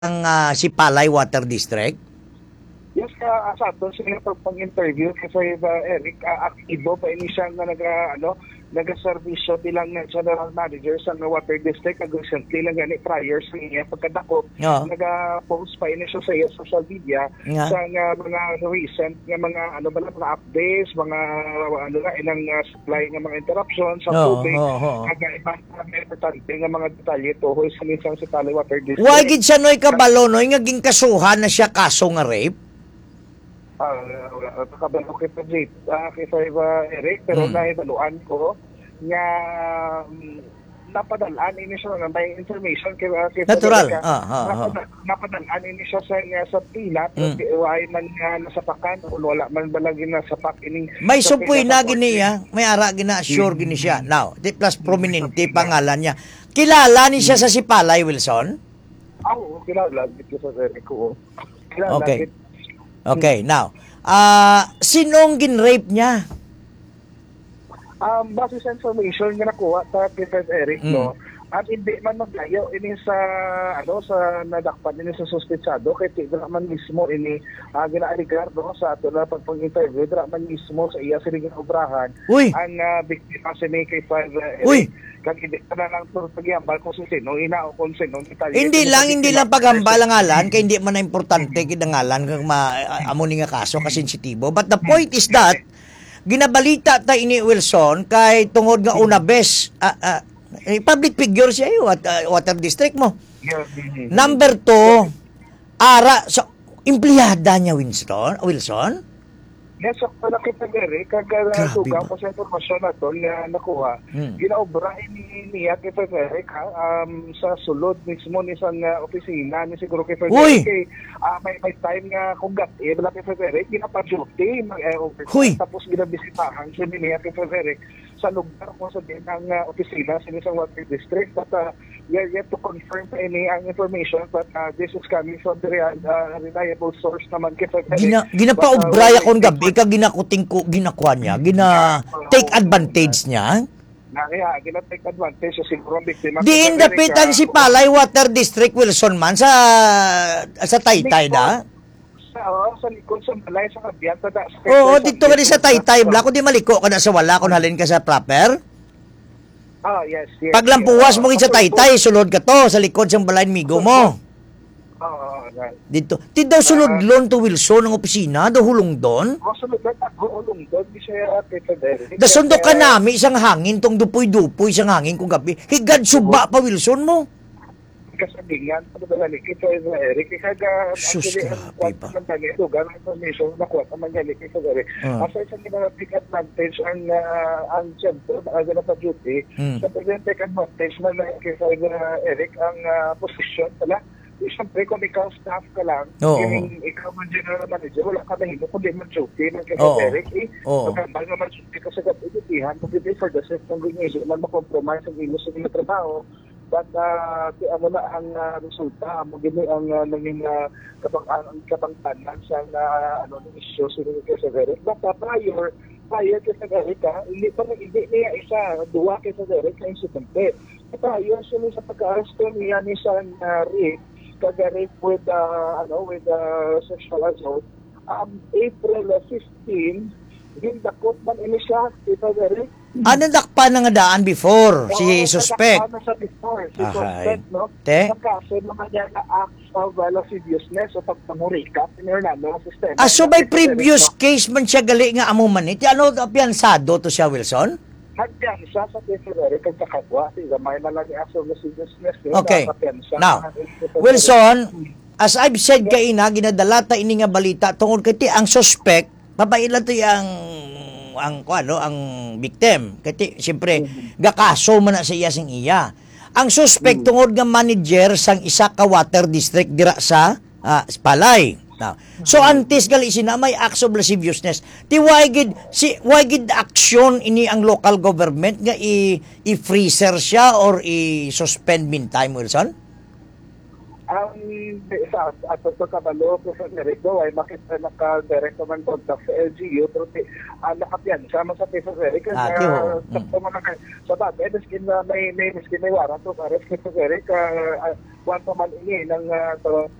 ang Sipalay Water District? Yes, sa ato sila pag-interview kasi Eric, aktibo pa ini siya nga nag-servisyo bilang general manager sa water district recently lang gani prior sa iya pagkadako. Nag-post pa ini siya sa iya social media sa mga recent nga mga mga updates, mga ilang supply nga mga interruptions sa tubig. Kagaiba importante nga mga detalye tuhoy sa misang Sipalay Water District. Why gid siya noy kabalo noy nga ginkasuhan na siya kaso nga rape? Kabalo kita Jake, kita Eric, pero nahibaluan ko nga napadalaan ini siya ng may information kay natural. Napadalaan ini siya sa pila pero ay man nga nasapakan o wala man balagi nasapak ini. May supoy na gini may ara gina sure gini siya. Now, plus prominente pangalan niya. Kilala ni siya sa Sipalay, Wilson? Oo, kilala dito sa Eric ko. Okay. Okay, now, sinong gin-rape niya? Base sa information nga nakuha sa Kay Eric, no, at hindi man maglayo ini sa sa nadakpan ini sa suspetsado kay dira man mismo ini ginaaligar sa ato na pag-interview dira man mismo sa iya sining obrahan ang biktima si kay Eric. Kag hindi na lang pagyambal kung sino ina o kung sino detalye. Hindi lang paghambal ang ngalan kay hindi man na importante kinangalan kag amo ni nga kaso ka sensitibo. But the point is that ginabalita ta ini Wilson kay tungod nga una bes public figure siya at water district mo. Number 2 ara sa empleyada niya Wilson. Yes, so nakita Eric, kagasugang ko sa informasyon na ito na nakuha, ginaobra niya kay Eric sa sulod mismo ni isang opisina ni siguro kay Eric. May time nga kung gati, wala kay Eric, ginapa-duty, tapos ginabisitahan siya niya kay Eric sa lugar kung sa din ang opisina sa isang water district. But yet to confirm pa ini ang information, but this is coming from the reliable source naman kay Eric. Ginapaobra kung gabi ka ginakuting ko ginakuha niya, take advantage niya. Gina-take advantage sa siguro biktima. Diin dapit ang Sipalay Water District Wilson man sa Taytay da. Sa likod sa balay sa kabiyan da. Oo, dito ka sa Taytay bla ko di maliko ka na sa wala kun halin ka sa proper. Yes. Paglampuwas mo sa Taytay sulod ka to sa likod sa balay migo mo. Dito. Ti daw sulod lon to Wilson ang opisina, daw hulong doon. Sulod na hulong doon, di siya da sundo ka nami isang hangin tong dupoy-dupoy isang hangin kung gabi. Higad suba pa Wilson mo. Kasabingan, pagdalalik ito Eric, kaga actually ang ganito, ganang information nakuha ka mangyalik ito Eric. Asa isang take advantage ang siyempre, na pa duty, sa take advantage man kay Eric ang position pala. Siyempre, kung ikaw staff ka lang, ikaw man general manager, wala ka nahilo, kung di man duty, man kay Eric, magambal nga man duty ka sa kapititihan, kung di for the system, kung hindi man makompromise ang ilo sa mga trabaho, but amo na ang resulta, amo gini ang naging kapangtanan sa issue sa Eric. But prior kay Eric, hindi niya isa, duwa kay Eric na insidente. Prior siya sa pagka-arresto niya ni sa rape, kag-rape with sexual assault. April 15, gindakot man ini siya kay Eric. Ano dakpa na nga daan before si suspect? Si suspect, no? Kasi naman niya na-acts of lasciviousness o pagpamurika, pinirnalo ang sistema. So by previous case man siya gali nga amo man iti ano piansado to siya Wilson? Nagpiansa sa Eric ang kakatwa, may malaki acts of lasciviousness. Okay. Now, Wilson, as I've said kaina, ginadala ta ini nga balita tungod kay ang suspect, papailan to ang victim. Kati siyempre gakaso man na sa iya sing iya. Ang suspect tungod nga manager sang isa ka water district dira sa Sipalay. Now, so antes gali sina may acts of lasciviousness. Ti why gid action ini ang local government nga i-freezer siya or i-suspend meantime Wilson? ang sa ato to kabalo ko sa Jericho ay makita naka-direct naman contact sa LGU pero nakapiyan sama sa Pisa Jericho sa mga sa bagay miskin na may waran to para sa Jericho kwan pa man ini ng